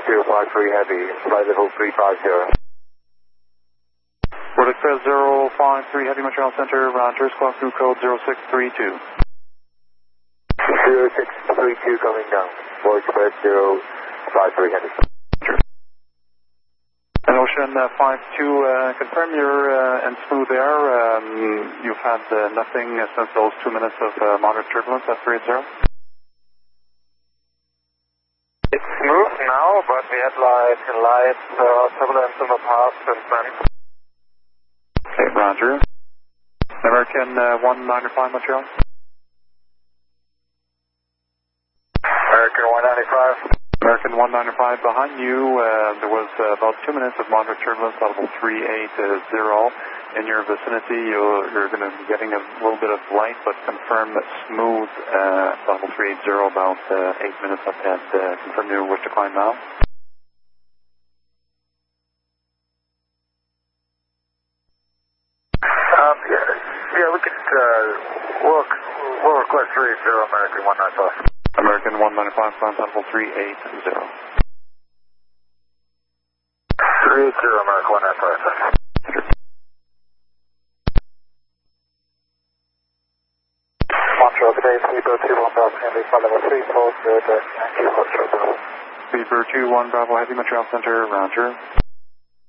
053 Heavy, flight level 350. Fort Express 053 Heavy Montreal Center, Rogers, squawk through code 0632. 0632 coming down. Fort Express 053 Heavy. And Ocean 52, confirm you're in smooth air. You've had nothing since those 2 minutes of moderate turbulence at 380? It's smooth now, but we had light turbulence in the past since then. Okay, Roger. American 195 Montreal. American 195. American 195 behind you. There was about 2 minutes of moderate turbulence, level 380. In your vicinity, you're going to be getting a little bit of light, but confirm that smooth level 380, about 8 minutes ahead. Confirm you wish to climb now. Yeah, we could we'll request 380 American 195. American 195, climb level 380. 380 American 195. Montreal today, Speedbird 21 Bravo Heavy, flight level 340, Yankee Foxtrot. Speedbird 21 Bravo Heavy, Montreal Center, Roger.